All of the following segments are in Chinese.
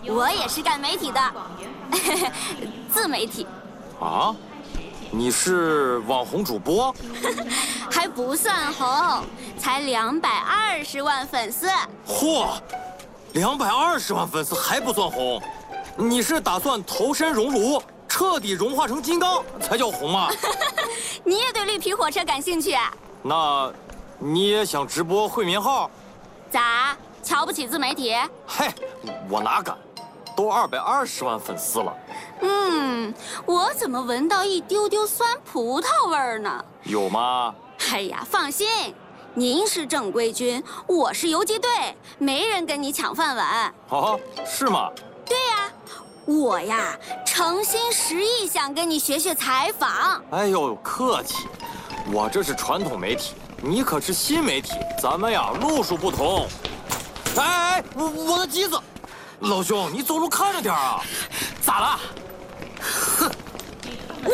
我也是干媒体的，自媒体。 啊？你是网红主播？ 还不算红，才220万粉丝。 嚯，220万粉丝还不算红？你是打算投身熔炉，彻底融化成金刚才叫红吗？ 你也对绿皮火车感兴趣啊？ 那，你也想直播会员号？ 咋，瞧不起自媒体？ 嘿，我哪敢，都220万粉丝了。 我怎么闻到一丢丢酸葡萄味儿呢？ 有吗？ 哎呀，放心，您是正规军，我是游击队，没人跟你抢饭碗。 啊，是吗？ 对呀，我呀诚心实意想跟你学学采访。 哎呦，客气，我这是传统媒体，你可是新媒体，咱们呀路数不同。哎，我的机子，老兄，你走路看着点啊！咋了？ 哼！喂，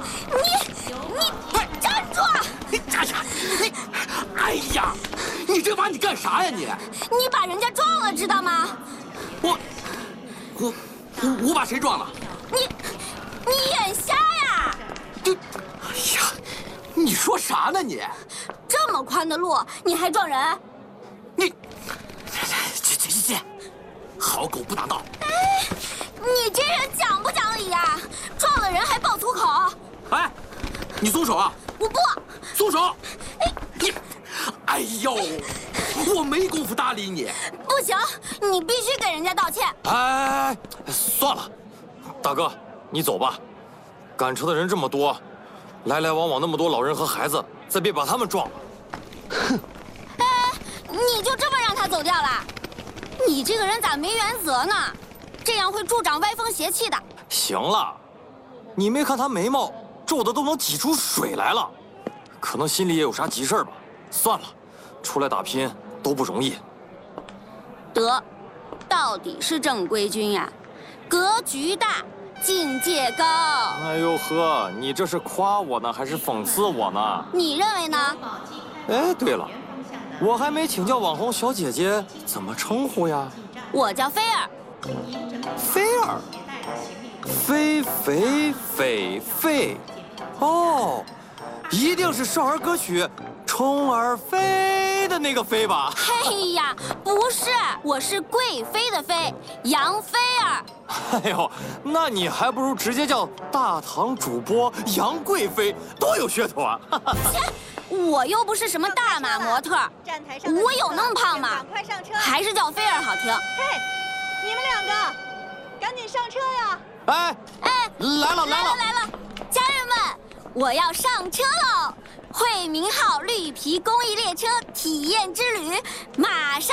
你站住！ 哎呀，你这把你干啥呀你？ 你把人家撞了，知道吗？ 我把谁撞了？ 你眼瞎呀？ 哎呀，你说啥呢你？ 这么宽的路你还撞人？ 去，好狗不打道。 哎，你这人讲不讲理呀？撞了人还爆粗口！ 哎，你松手啊！ 我不松手！哎呦，我没工夫搭理你。 不行，你必须给人家道歉。 哎，算了，大哥，你走吧。赶车的人这么多，来来往往那么多老人和孩子，再别把他们撞了。 哼！ 哎，你就这么让他走掉了？你这个人咋没原则呢？这样会助长歪风邪气的。 行了，你没看他眉毛皱的都能挤出水来了，可能心里也有啥急事儿吧。算了，出来打拼都不容易。 得，到底是正规军呀，格局大，境界高。 哎呦呵，你这是夸我呢，还是讽刺我呢？ 你认为呢？ 哎，对了，我还没请教网红小姐姐怎么称呼呀？ 我叫菲儿。 菲儿，菲，哦，一定是少儿歌曲《虫儿飞》的那个飞吧？ 嘿呀，不是，我是贵妃的妃，杨菲儿。 哎呦，那你还不如直接叫大唐主播杨贵妃，多有噱头啊！ 切，我又不是什么大码模特，我有那么胖吗？还是叫菲儿好听。 嘿，你们两个，赶紧上车呀！ 哎，来了， 家人们，我要上车喽！惠民号绿皮公益列车体验之旅马上